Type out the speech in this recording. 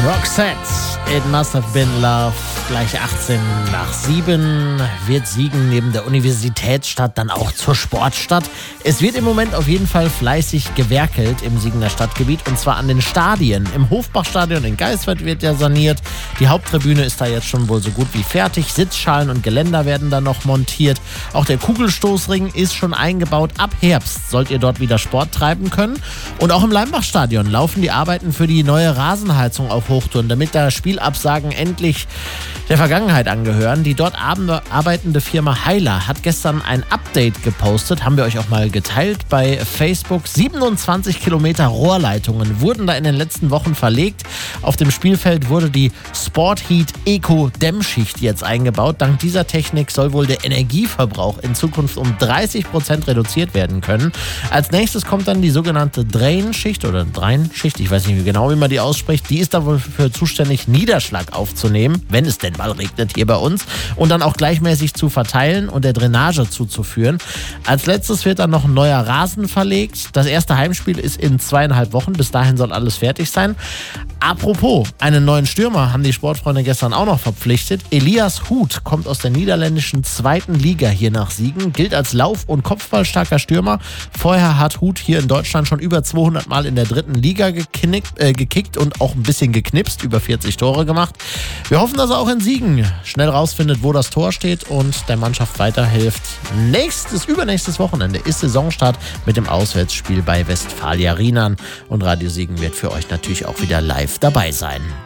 Roxette, It Must Have Been Love, gleich 18 nach 7, wird Siegen neben der Universitätsstadt dann auch zur Sportstadt. Es wird im Moment auf jeden Fall fleißig gewerkelt im Siegener Stadtgebiet, und zwar an den Stadien. Im Hofbachstadion in Geiswerd wird ja saniert. Die Haupttribüne ist da jetzt schon wohl so gut wie fertig. Sitzschalen und Geländer werden da noch montiert. Auch der Kugelstoßring ist schon eingebaut. Ab Herbst sollt ihr dort wieder Sport treiben können. Und auch im Leimbachstadion laufen die Arbeiten für die neue Rasenheizung auf Hochtouren, damit da Spielabsagen endlich der Vergangenheit angehören. Die dort arbeitende Firma Heiler hat gestern ein Update gepostet, haben wir euch auch mal geteilt bei Facebook. 27 Kilometer Rohrleitungen wurden da in den letzten Wochen verlegt. Auf dem Spielfeld wurde die Sportheat Eco Dämmschicht jetzt eingebaut. Dank dieser Technik soll wohl der Energieverbrauch in Zukunft um 30% reduziert werden können. Als nächstes kommt dann die sogenannte Drain-Schicht oder Drain-Schicht, ich weiß nicht genau, wie man die ausspricht. Die ist da wohl für zuständig, Niederschlag aufzunehmen, wenn es denn mal regnet hier bei uns, und dann auch gleichmäßig zu verteilen und der Drainage zuzuführen. Als letztes wird dann noch ein neuer Rasen verlegt. Das erste Heimspiel ist in 2,5 Wochen. Bis dahin soll alles fertig sein. Apropos, einen neuen Stürmer haben die Sportfreunde gestern auch noch verpflichtet. Elias Huth kommt aus der niederländischen 2. Liga hier nach Siegen, gilt als lauf- und kopfballstarker Stürmer. Vorher hat Huth hier in Deutschland schon über 200 Mal in der 3. Liga gekickt und auch ein bisschen geknipst, über 40 Tore gemacht. Wir hoffen, dass er auch in Siegen schnell rausfindet, wo das Tor steht und der Mannschaft weiterhilft. Übernächstes Wochenende ist Saisonstart mit dem Auswärtsspiel bei Westfalia Rienan, und Radio Siegen wird für euch natürlich auch wieder live dabei sein.